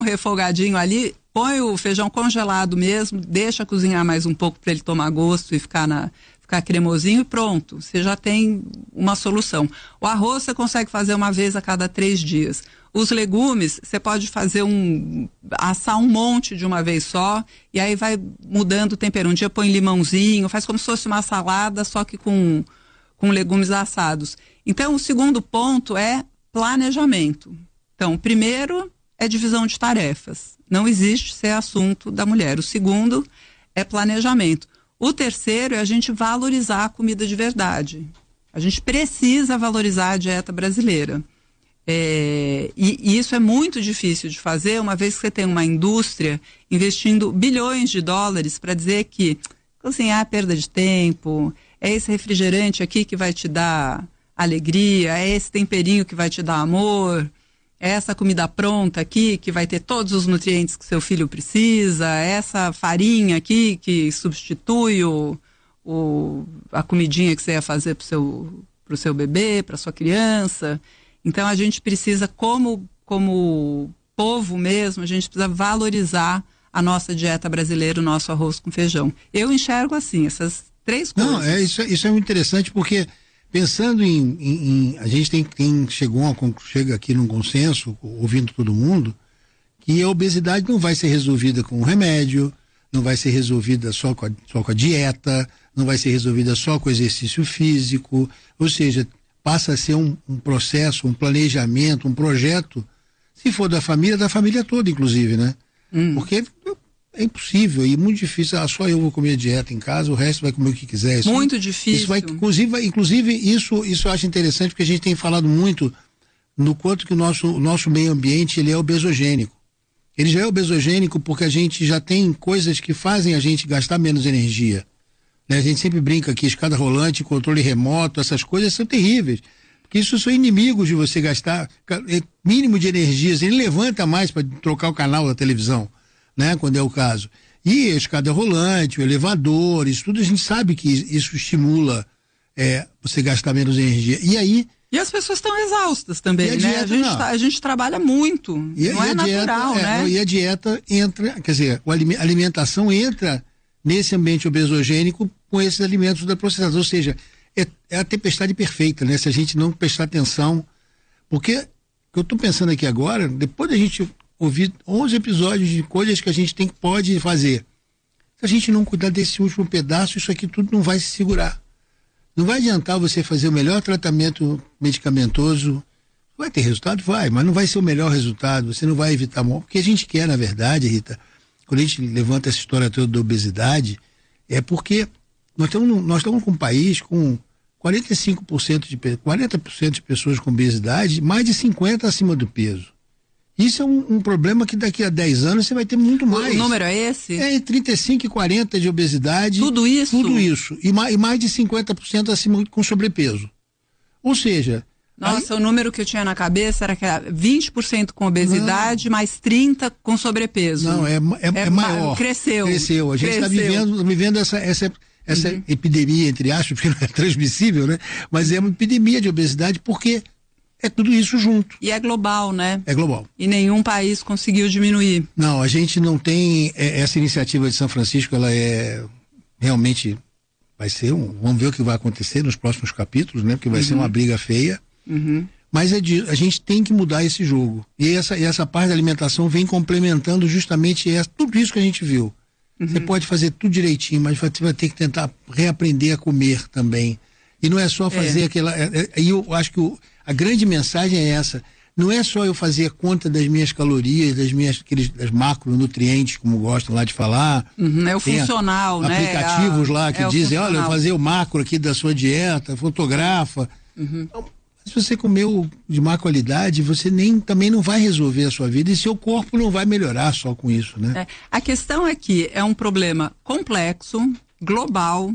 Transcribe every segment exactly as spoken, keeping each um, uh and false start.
refogadinho ali, põe o feijão congelado mesmo, deixa cozinhar mais um pouco para ele tomar gosto e ficar, na, ficar cremosinho e pronto, você já tem uma solução. O arroz você consegue fazer uma vez a cada três dias. Os legumes, você pode fazer um, assar um monte de uma vez só, e aí vai mudando o tempero. Um dia põe limãozinho, faz como se fosse uma salada, só que com, com legumes assados. Então, o segundo ponto é planejamento. Então, primeiro é divisão de tarefas. Não existe ser assunto da mulher. O segundo é planejamento. O terceiro é a gente valorizar a comida de verdade. A gente precisa valorizar a dieta brasileira. É, e, e isso é muito difícil de fazer, uma vez que você tem uma indústria investindo bilhões de dólares para dizer que cozinhar é perda de tempo, é esse refrigerante aqui que vai te dar alegria, é esse temperinho que vai te dar amor, é essa comida pronta aqui que vai ter todos os nutrientes que seu filho precisa, é essa farinha aqui que substitui o, o, a comidinha que você ia fazer para o seu, pro seu bebê, para sua criança. Então a gente precisa, como, como povo mesmo, a gente precisa valorizar a nossa dieta brasileira, o nosso arroz com feijão. Eu enxergo assim, essas três coisas. Não, é, isso, isso é muito interessante, porque pensando em, em, em a gente tem quem chegou a, chega aqui num consenso, ouvindo todo mundo, que a obesidade não vai ser resolvida com remédio, não vai ser resolvida só com a, só com a dieta, não vai ser resolvida só com o exercício físico, ou seja, passa a ser um, um processo, um planejamento, um projeto, se for da família, da família toda, inclusive, né? Hum. Porque é impossível e muito difícil. Ah, só eu vou comer dieta em casa, o resto vai comer o que quiser. Isso, muito difícil. Isso vai, inclusive, inclusive isso, isso eu acho interessante, porque a gente tem falado muito no quanto que o nosso, o nosso meio ambiente ele é obesogênico. Ele já é obesogênico porque a gente já tem coisas que fazem a gente gastar menos energia. Né? A gente sempre brinca aqui, escada rolante, controle remoto, essas coisas são terríveis. Porque isso são inimigos de você gastar mínimo de energias. Ele levanta mais para trocar o canal da televisão, né? Quando é o caso. E a escada rolante, o elevador, isso tudo a gente sabe que isso estimula é, você gastar menos energia. E aí... E as pessoas estão exaustas também, a né? Dieta, a, gente tá, a gente trabalha muito, e, não e é natural, dieta, né? É, e a dieta entra, quer dizer, a alimentação entra nesse ambiente obesogênico com esses alimentos ultraprocessados, ou seja, é, é a tempestade perfeita, né? Se a gente não prestar atenção, porque o que eu estou pensando aqui agora, depois da gente ouvir onze episódios de coisas que a gente tem que pode fazer, se a gente não cuidar desse último pedaço, isso aqui tudo não vai se segurar. Não vai adiantar você fazer o melhor tratamento medicamentoso, vai ter resultado? Vai, mas não vai ser o melhor resultado, você não vai evitar morte. O que a gente quer, na verdade, Rita, quando a gente levanta essa história toda da obesidade, é porque nós estamos, nós estamos com um país com quarenta e cinco por cento de, quarenta por cento de pessoas com obesidade, mais de cinquenta por cento acima do peso. Isso é um, um problema que daqui a dez anos você vai ter muito mais. O número é esse? É trinta e cinco e quarenta de obesidade. Tudo isso? Tudo isso. E mais, e mais de cinquenta por cento acima com sobrepeso. Ou seja... Nossa, aí... o número que eu tinha na cabeça era que era vinte por cento com obesidade, não. mais trinta por cento com sobrepeso. Não, é, é, é, é maior. Cresceu. Cresceu. A gente está vivendo, vivendo essa, essa, essa uhum. epidemia, entre aspas, porque não é transmissível, né? Mas é uma epidemia de obesidade porque é tudo isso junto. E é global, né? É global. E nenhum país conseguiu diminuir. Não, a gente não tem... É, essa iniciativa de São Francisco, ela é realmente... Vai ser um... Vamos ver o que vai acontecer nos próximos capítulos, né? Porque vai uhum. ser uma briga feia. Uhum. Mas é de, a gente tem que mudar esse jogo. E essa, e essa parte da alimentação vem complementando justamente essa, tudo isso que a gente viu. Uhum. Você pode fazer tudo direitinho, mas você vai ter que tentar reaprender a comer também. E não é só fazer é. aquela... Aí eu acho que o, a grande mensagem é essa. Não é só eu fazer a conta das minhas calorias, das minhas aqueles, das macronutrientes, como gostam lá de falar. Uhum, é o funcional, né? Aplicativos a, lá que é dizem, olha, eu fazer o macro aqui da sua dieta, fotografa. Uhum. Então, se você comeu de má qualidade, você nem, também não vai resolver a sua vida e seu corpo não vai melhorar só com isso, né? É, a questão é que é um problema complexo, global,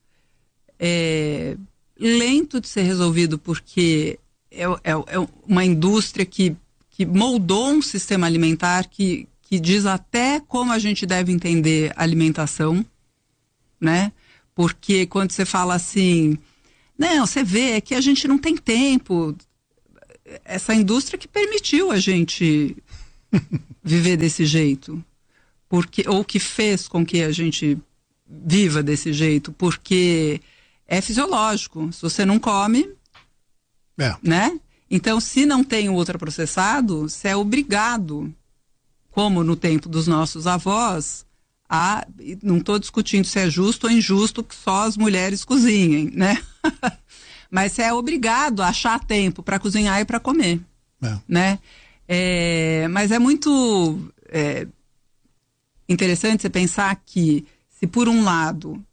é, lento de ser resolvido porque é, é, é uma indústria que, que moldou um sistema alimentar que, que diz até como a gente deve entender a alimentação, né? Porque quando você fala assim... Não, você vê que a gente não tem tempo. Essa indústria que permitiu a gente viver desse jeito, porque, ou que fez com que a gente viva desse jeito, porque é fisiológico. Se você não come, é. né? Então, se não tem o ultraprocessado, você é obrigado, como no tempo dos nossos avós, a, não estou discutindo se é justo ou injusto que só as mulheres cozinhem, né? Mas você é obrigado a achar tempo para cozinhar e para comer, é. né? É, mas é muito é, interessante você pensar que, se por um lado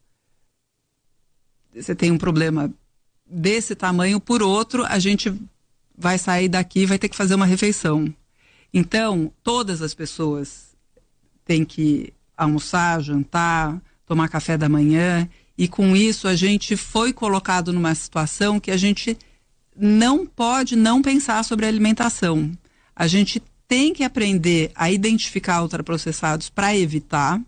você tem um problema desse tamanho, por outro a gente vai sair daqui e vai ter que fazer uma refeição. Então, todas as pessoas têm que almoçar, jantar, tomar café da manhã, e com isso a gente foi colocado numa situação que a gente não pode não pensar sobre a alimentação. A gente tem que aprender a identificar ultraprocessados para evitar,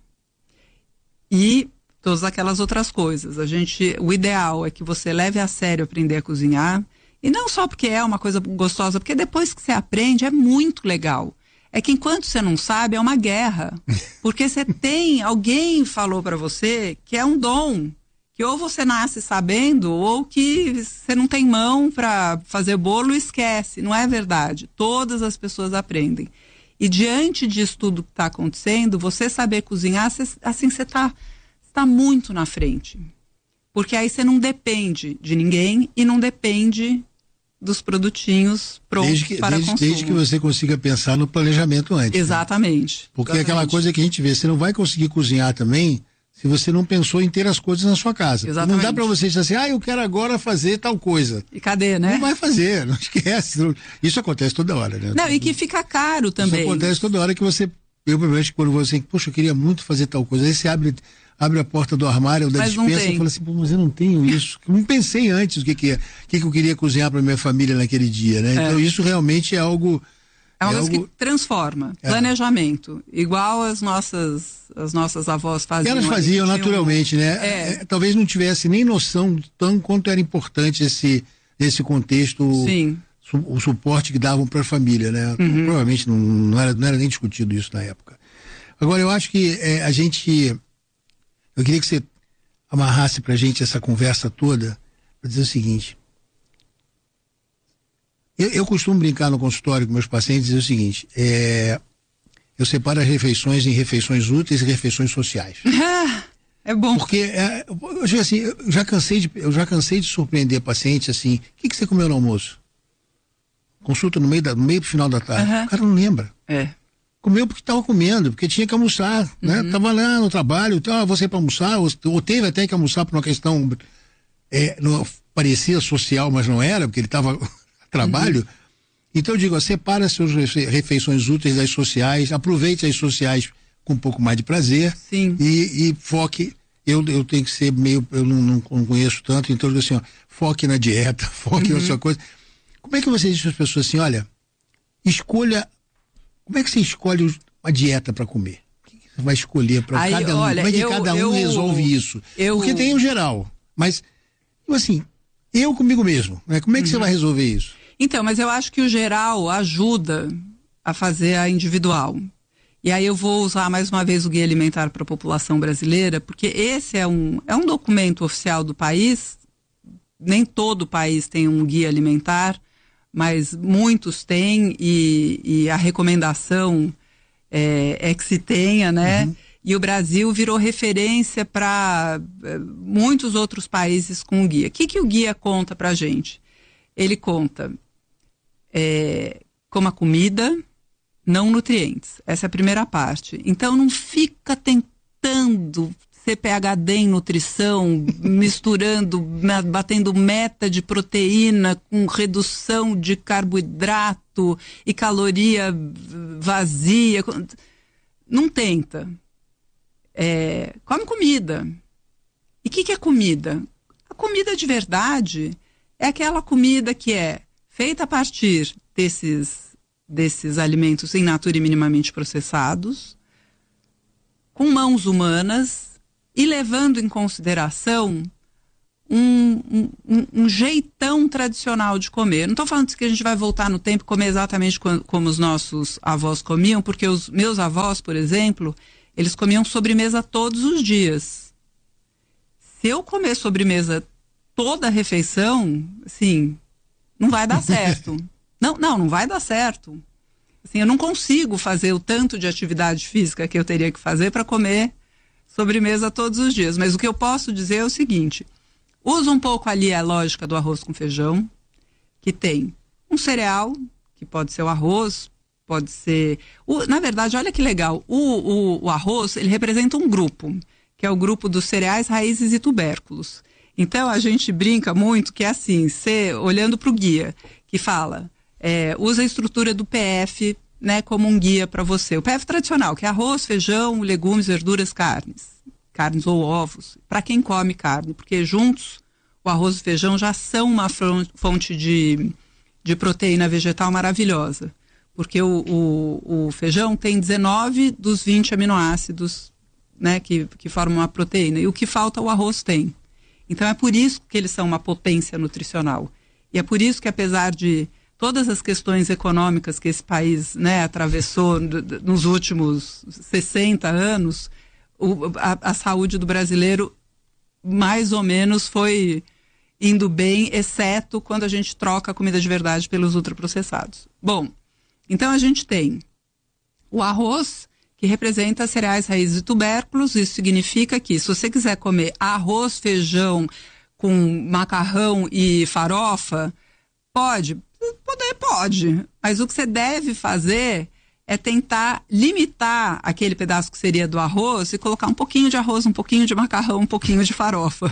e todas aquelas outras coisas. A gente, o ideal é que você leve a sério aprender a cozinhar, e não só porque é uma coisa gostosa, porque depois que você aprende é muito legal. É que enquanto você não sabe, é uma guerra. Porque você tem, alguém falou para você que é um dom, que ou você nasce sabendo, ou que você não tem mão para fazer bolo e esquece. Não é verdade. Todas as pessoas aprendem. E diante disso tudo que está acontecendo, você saber cozinhar, você, assim você está tá muito na frente. Porque aí você não depende de ninguém e não depende dos produtinhos prontos desde que, para desde, consumo. Desde que você consiga pensar no planejamento antes. Exatamente. Né? Porque exatamente. é aquela coisa que a gente vê, você não vai conseguir cozinhar também se você não pensou em ter as coisas na sua casa. Exatamente. Não dá para você dizer assim, ah, eu quero agora fazer tal coisa. E cadê, né? Não vai fazer, não esquece. Isso acontece toda hora, né? Não, e que fica caro também. Isso acontece toda hora que você... Eu, provavelmente, quando você... Poxa, eu queria muito fazer tal coisa. Aí você abre... abre a porta do armário ou da mas despensa e fala assim, pô, mas eu não tenho isso. Eu não pensei antes o que que, é, o que, que eu queria cozinhar para minha família naquele dia, né? É. Então isso realmente é algo... É uma é coisa algo... que transforma. É. Planejamento. Igual as nossas, as nossas avós faziam. Elas faziam naturalmente, um... né? É. É, talvez não tivesse nem noção de tão quanto era importante esse, esse contexto, Sim. Su, o suporte que davam para a família, né? Uhum. Provavelmente não, não, era, não era nem discutido isso na época. Agora, eu acho que é, a gente... Eu queria que você amarrasse pra gente essa conversa toda para dizer o seguinte. Eu, eu costumo brincar no consultório com meus pacientes e dizer o seguinte, é, eu separo as refeições em refeições úteis e refeições sociais. É bom. Porque é, eu, assim, eu, já cansei de, eu já cansei de surpreender paciente assim, o que, que você comeu no almoço? Consulta no meio, da, no meio pro final da tarde. Uhum. O cara não lembra. É. Comeu porque estava comendo, porque tinha que almoçar, né? Uhum. Tava lá no trabalho, então, ah, você para almoçar, ou, ou teve até que almoçar por uma questão, é, não parecia social, mas não era, porque ele estava a trabalho. Uhum. Então eu digo, ó, separa as suas refeições úteis das sociais, aproveite as sociais com um pouco mais de prazer. Sim. E, e foque, eu, eu tenho que ser meio, eu não, não, não conheço tanto, então eu digo assim, ó, foque na dieta, foque uhum. na sua coisa. Como é que você diz para as pessoas assim, olha, escolha. Como é que você escolhe uma dieta para comer? O que você vai escolher para cada um? Olha, Como é que eu, cada um eu, resolve isso? Eu, Porque tem o geral, mas, assim, eu comigo mesmo, né? Como é que uhum. você vai resolver isso? Então, mas eu acho que o geral ajuda a fazer a individual. E aí eu vou usar mais uma vez o Guia Alimentar para a População Brasileira, porque esse é um, é um documento oficial do país, nem todo o país tem um guia alimentar, mas muitos têm, e, e a recomendação é, é que se tenha, né? Uhum. E o Brasil virou referência para é, muitos outros países com o guia. O que, que o guia conta para a gente? Ele conta é, como a comida, não nutrientes. Essa é a primeira parte. Então não fica tentando ser P H D em nutrição, misturando, batendo meta de proteína com redução de carboidrato e caloria vazia. Não tenta. É, come comida. E o que, que é comida? A comida de verdade é aquela comida que é feita a partir desses, desses alimentos in natura e minimamente processados, com mãos humanas, e levando em consideração um, um, um jeitão tradicional de comer. Não estou falando que a gente vai voltar no tempo e comer exatamente como, como os nossos avós comiam, porque os meus avós, por exemplo, eles comiam sobremesa todos os dias. Se eu comer sobremesa toda a refeição, assim, não vai dar certo. Não, não, não vai dar certo. Assim, eu não consigo fazer o tanto de atividade física que eu teria que fazer para comer sobremesa todos os dias. Mas o que eu posso dizer é o seguinte: usa um pouco ali a lógica do arroz com feijão, que tem um cereal, que pode ser o arroz, pode ser... O, na verdade, olha que legal, o, o, o arroz, ele representa um grupo, que é o grupo dos cereais, raízes e tubérculos. Então, a gente brinca muito que é assim, cê, olhando para o guia, que fala, é, usa a estrutura do P F, né, como um guia para você. O P F tradicional, que é arroz, feijão, legumes, verduras, carnes. Carnes ou ovos, para quem come carne, porque juntos o arroz e o feijão já são uma fonte de, de proteína vegetal maravilhosa, porque o, o, o feijão tem dezenove dos vinte aminoácidos, né, que, que formam a proteína, e o que falta o arroz tem. Então é por isso que eles são uma potência nutricional, e é por isso que, apesar de todas as questões econômicas que esse país, né, atravessou nos últimos sessenta anos, O, a, a saúde do brasileiro mais ou menos foi indo bem, exceto quando a gente troca a comida de verdade pelos ultraprocessados. Bom, então a gente tem o arroz, que representa cereais, raízes e tubérculos. Isso significa que, se você quiser comer arroz, feijão com macarrão e farofa, pode, poder, pode, mas o que você deve fazer é tentar limitar aquele pedaço que seria do arroz e colocar um pouquinho de arroz, um pouquinho de macarrão, um pouquinho de farofa.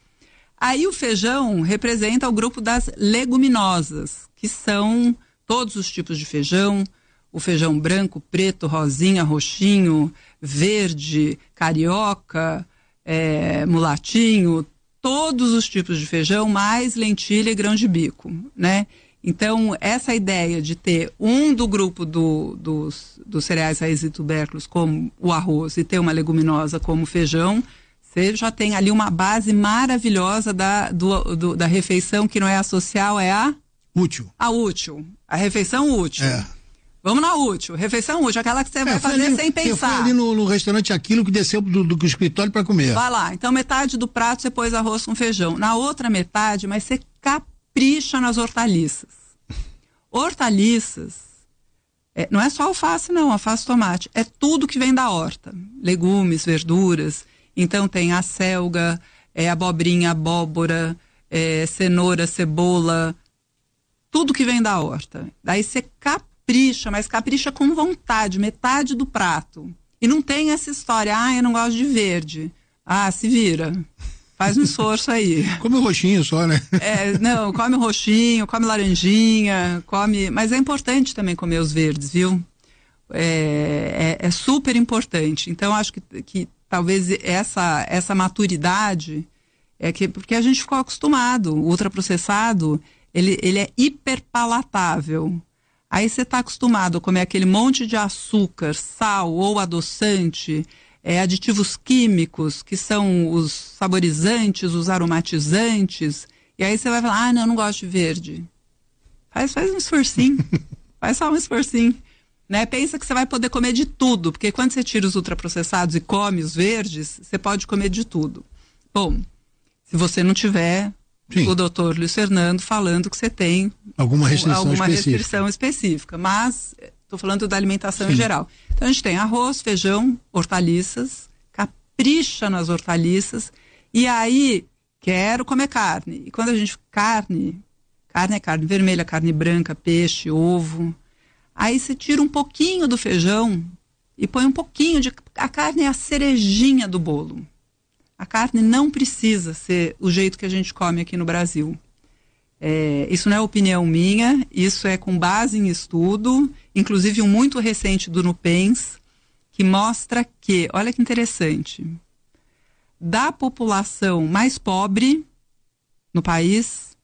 Aí o feijão representa o grupo das leguminosas, que são todos os tipos de feijão, o feijão branco, preto, rosinha, roxinho, verde, carioca, é, mulatinho, todos os tipos de feijão, mais lentilha e grão de bico, né? Então, essa ideia de ter um do grupo do, dos, dos cereais, raízes e tubérculos como o arroz e ter uma leguminosa como o feijão, você já tem ali uma base maravilhosa da, do, do, da refeição, que não é a social, é a... Útil. A útil. A refeição útil. É. Vamos na útil. Refeição útil, aquela que você é, vai fazer ali, sem pensar. Eu fui ali no, no restaurante Aquilo, que desceu do, do, do escritório para comer. Vai lá. Então, metade do prato você pôs arroz com feijão. Na outra metade, mas você capricha nas hortaliças. Hortaliças, é, não é só alface não, alface, tomate, é tudo que vem da horta, legumes, verduras. Então tem a selga, é, abobrinha, abóbora, é, cenoura, cebola, tudo que vem da horta. Daí você capricha, mas capricha com vontade, metade do prato. E não tem essa história, ah, eu não gosto de verde. Ah, se vira. Faz um esforço aí. Come o roxinho só, né? É, não, come o roxinho, come laranjinha, come... Mas é importante também comer os verdes, viu? É, é, é super importante. Então, acho que, que talvez essa, essa maturidade é que... Porque a gente ficou acostumado. O ultraprocessado, ele, ele é hiperpalatável. Aí você está acostumado a comer aquele monte de açúcar, sal ou adoçante... É, aditivos químicos, que são os saborizantes, os aromatizantes, e aí você vai falar, ah, não, eu não gosto de verde. Faz, faz um esforcinho, faz só um esforcinho, né? Pensa que você vai poder comer de tudo, porque quando você tira os ultraprocessados e come os verdes, você pode comer de tudo. Bom, se você não tiver Sim. o doutor Luiz Fernando falando que você tem alguma restrição alguma específica. restrição específica, mas... Estou falando da alimentação Sim. em geral. Então a gente tem arroz, feijão, hortaliças, capricha nas hortaliças, e aí quero comer carne. E quando a gente carne, carne é carne vermelha, carne branca, peixe, ovo. Aí você tira um pouquinho do feijão e põe um pouquinho de... A carne é a cerejinha do bolo. A carne não precisa ser o jeito que a gente come aqui no Brasil. É, isso não é opinião minha, isso é com base em estudo, inclusive um muito recente do Nupens, que mostra que, olha que interessante, da população mais pobre no país,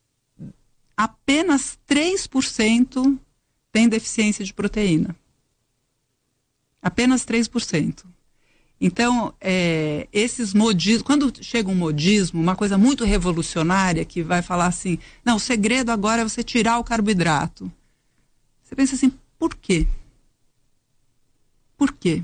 apenas três por cento tem deficiência de proteína. Apenas três por cento. Então, é, esses modismos, quando chega um modismo, uma coisa muito revolucionária que vai falar assim, não, o segredo agora é você tirar o carboidrato. Você pensa assim, por quê? Por quê?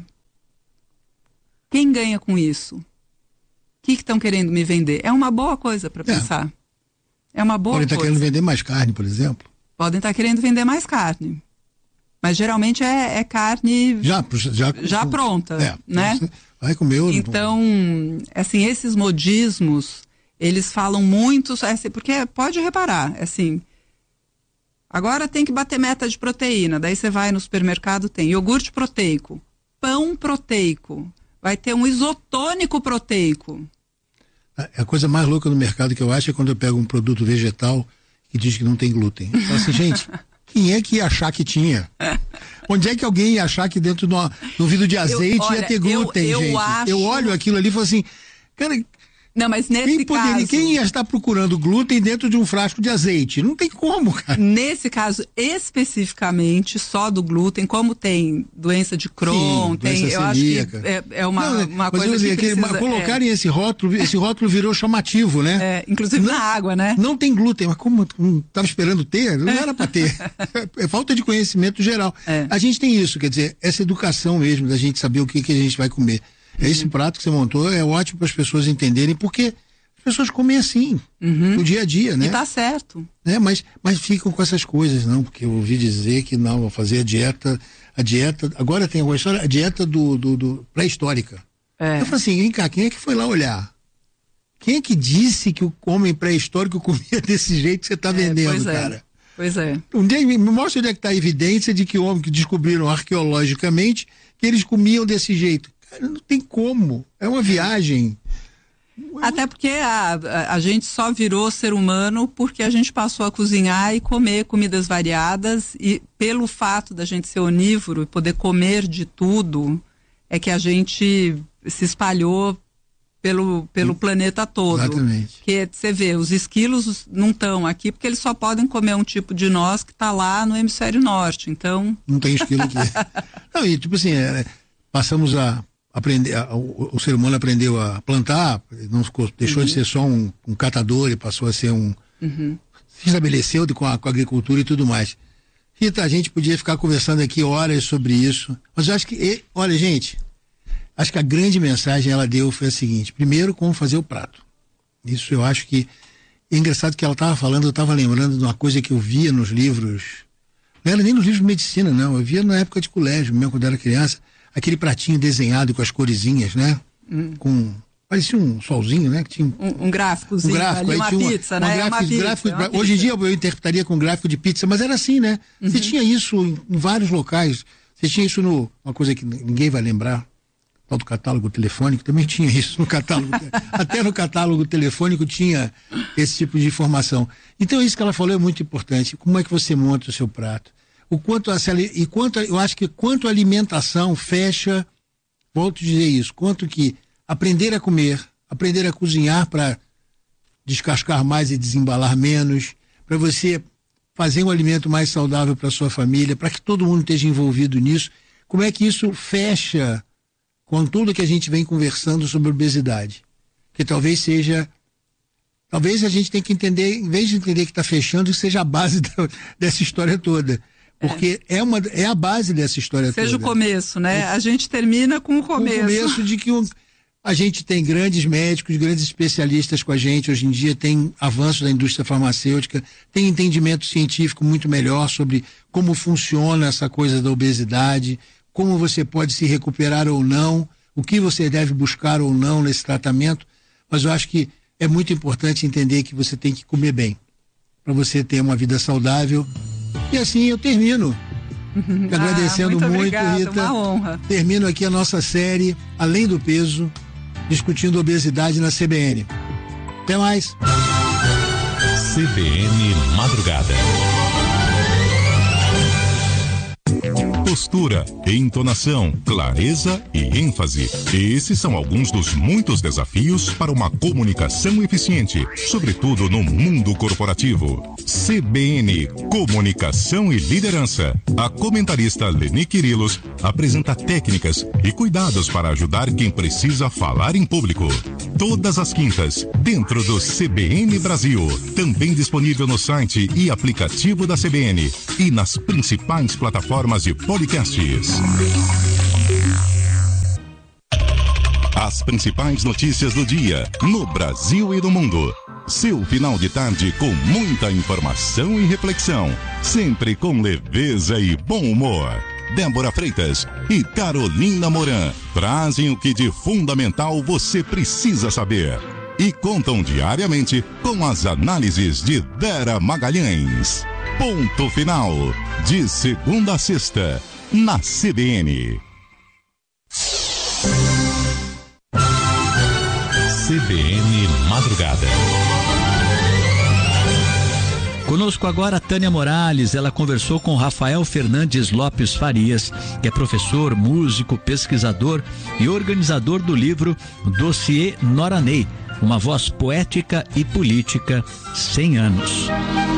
Quem ganha com isso? O que estão que querendo me vender? É uma boa coisa para pensar. É. é uma boa Podem coisa. estar querendo vender mais carne, por exemplo. Podem estar querendo vender mais carne. Mas geralmente é, é carne já, já, já pronta, é, né? Vai comer. Então, assim, esses modismos, eles falam muito, assim, porque pode reparar, assim, agora tem que bater meta de proteína, daí você vai no supermercado, tem iogurte proteico, pão proteico, vai ter um isotônico proteico. A coisa mais louca no mercado que eu acho é quando eu pego um produto vegetal que diz que não tem glúten. Eu falo assim, gente, quem é que ia achar que tinha? Onde é que alguém ia achar que dentro de um vidro de azeite eu, olha, ia ter glúten, eu, eu gente? Acho... Eu olho aquilo ali e falo assim, cara... Não, mas nesse quem poderia, caso... Quem ia estar procurando glúten dentro de um frasco de azeite? Não tem como, cara. Nesse caso, especificamente, só do glúten, como tem doença de Crohn, Sim, tem, eu acho que é, é uma, não, uma mas coisa dizer, que precisa... Colocarem é, esse rótulo, esse rótulo virou chamativo, né? É, inclusive não, na água, né? Não tem glúten, mas como estava esperando ter? Não era para ter. É falta de conhecimento geral. É. A gente tem isso, quer dizer, essa educação mesmo, da gente saber o que, que a gente vai comer. Uhum. Esse prato que você montou é ótimo para as pessoas entenderem, porque as pessoas comem assim, uhum. no dia a dia, né? E tá certo. É, mas, mas ficam com essas coisas, não, porque eu ouvi dizer que não, vou fazer a dieta, a dieta, agora tem uma história, a dieta do, do, do pré-histórica. É. Eu falo assim, vem cá, quem é que foi lá olhar? Quem é que disse que o homem pré-histórico comia desse jeito que você está é, vendendo, pois cara? É. Pois é. Um dia, me mostra onde é que está a evidência de que o homem que descobriram arqueologicamente que eles comiam desse jeito. Cara, não tem como, é uma viagem. Até porque a, a, a gente só virou ser humano porque a gente passou a cozinhar e comer comidas variadas, e pelo fato da gente ser onívoro e poder comer de tudo, é que a gente se espalhou pelo, pelo Sim. planeta todo. Exatamente. Que você vê, os esquilos não estão aqui porque eles só podem comer um tipo de noz que está lá no hemisfério norte, então... Não tem esquilo aqui. Não, e tipo assim, é, passamos a... Aprender, o, o ser humano aprendeu a plantar, não ficou, deixou uhum. de ser só um, um catador e passou a ser um... Uhum. Se estabeleceu de, com, a, com a agricultura e tudo mais. Rita, a gente podia ficar conversando aqui horas sobre isso, mas eu acho que, e, olha gente, acho que a grande mensagem ela deu foi a seguinte: primeiro, como fazer o prato. Isso eu acho que, é engraçado que ela estava falando, eu estava lembrando de uma coisa que eu via nos livros, não era nem nos livros de medicina não, eu via na época de colégio mesmo, quando eu era criança, aquele pratinho desenhado com as coresinhas, né? Hum. Com, parecia um solzinho, né? Que tinha um, um gráficozinho, um gráfico, ali, uma pizza, uma, né? Uma gráfico, uma gráfico, pizza, uma hoje pizza. em dia eu interpretaria com gráfico de pizza, mas era assim, né? Uhum. Você tinha isso em, em vários locais. Você tinha isso no, uma coisa que ninguém vai lembrar, tal do catálogo telefônico, também tinha isso no catálogo. Até no catálogo telefônico tinha esse tipo de informação. Então isso que ela falou é muito importante. Como é que você monta o seu prato? O quanto a, e quanto, eu acho que quanto a alimentação fecha, volto a dizer isso, quanto que aprender a comer, aprender a cozinhar para descascar mais e desembalar menos, para você fazer um alimento mais saudável para sua família, para que todo mundo esteja envolvido nisso, como é que isso fecha com tudo que a gente vem conversando sobre obesidade? Que talvez seja, talvez a gente tenha que entender, em vez de entender que está fechando, que seja a base da, dessa história toda. Porque é. É, uma, é a base dessa história Seja toda. Seja o começo, né? É. A gente termina com o começo. Com o começo de que um, a gente tem grandes médicos, grandes especialistas com a gente. Hoje em dia tem avanço da indústria farmacêutica, tem entendimento científico muito melhor sobre como funciona essa coisa da obesidade, como você pode se recuperar ou não, o que você deve buscar ou não nesse tratamento. Mas eu acho que é muito importante entender que você tem que comer bem, para você ter uma vida saudável. E assim eu termino, ah, agradecendo muito, muito obrigada, Rita. Uma honra. Termino aqui a nossa série Além do Peso, discutindo obesidade na C B N. Até mais. C B N Madrugada. postura, entonação, clareza e ênfase. Esses são alguns dos muitos desafios para uma comunicação eficiente, sobretudo no mundo corporativo. C B N Comunicação e Liderança. A comentarista Leni Quirilos apresenta técnicas e cuidados para ajudar quem precisa falar em público. Todas as quintas, dentro do C B N Brasil. Também disponível no site e aplicativo da C B N e nas principais plataformas de podcasts. As principais notícias do dia, no Brasil e no mundo. Seu final de tarde com muita informação e reflexão, sempre com leveza e bom humor. Débora Freitas e Carolina Moran trazem o que de fundamental você precisa saber e contam diariamente com as análises de Vera Magalhães. Ponto final, de segunda a sexta, na C B N. C B N Madrugada. Conosco agora a Tânia Morales. Ela conversou com Rafael Fernandes Lopes Farias, que é professor, músico, pesquisador e organizador do livro Dossiê Nora Ney, uma voz poética e política cem anos.